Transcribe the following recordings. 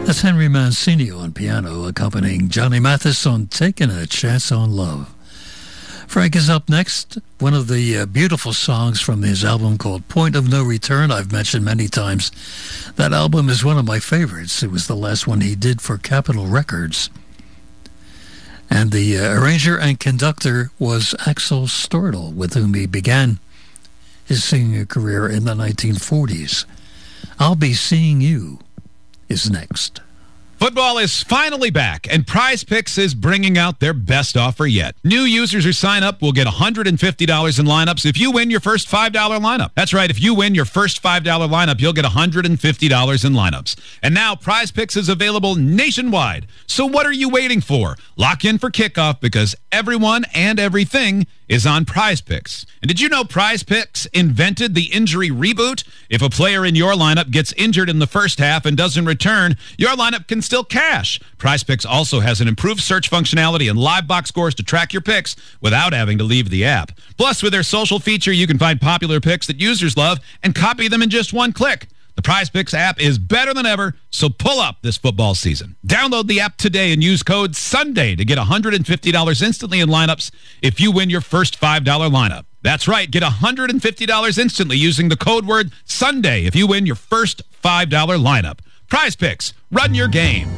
That's Henry Mancini on piano, accompanying Johnny Mathis on Taking a Chance on Love. Frank is up next. One of the beautiful songs from his album called Point of No Return. I've mentioned many times that album is one of my favorites. It was the last one he did for Capitol Records. And the arranger and conductor was Axel Stordahl, with whom he began his singing career in the 1940s. I'll Be Seeing You is next. Football is finally back, and Prize Picks is bringing out their best offer yet. New users who sign up will get $150 in lineups if you win your first $5 lineup. That's right, if you win your first $5 lineup, you'll get $150 in lineups. And now Prize Picks is available nationwide. So what are you waiting for? Lock in for kickoff, because everyone and everything is on Prize Picks. And did you know Prize Picks invented the injury reboot? If a player in your lineup gets injured in the first half and doesn't return, your lineup can still cash. Prize Picks also has an improved search functionality and live box scores to track your picks without having to leave the app. Plus, with their social feature, you can find popular picks that users love and copy them in just one click. The Prize Picks app is better than ever, so pull up this football season. Download the app today and use code SUNDAY to get $150 instantly in lineups if you win your first $5 lineup. That's right, get $150 instantly using the code word SUNDAY if you win your first $5 lineup. Prize Picks, run your game.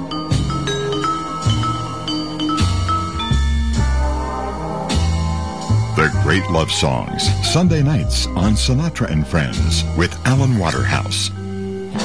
The Great Love Songs, Sunday nights on Sinatra and Friends with Alan Waterhouse.